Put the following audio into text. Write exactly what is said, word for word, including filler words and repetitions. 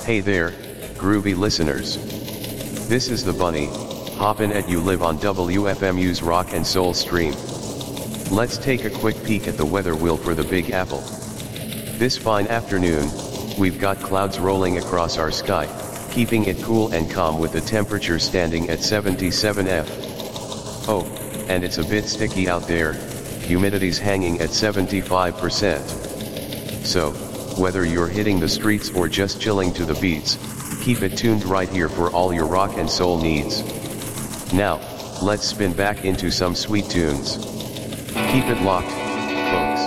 Hey there, groovy listeners. This is the Bunny, hoppin' at you live on W F M U's Rock and Soul stream. Let's take a quick peek at the weather wheel for the Big Apple. This fine afternoon, we've got clouds rolling across our sky, keeping it cool and calm with the temperature standing at seventy-seven Fahrenheit. Oh, and it's a bit sticky out there, humidity's hanging at seventy-five percent. So, whether you're hitting the streets or just chilling to the beats, keep it tuned right here for all your rock and soul needs. Now, let's spin back into some sweet tunes. Keep it locked.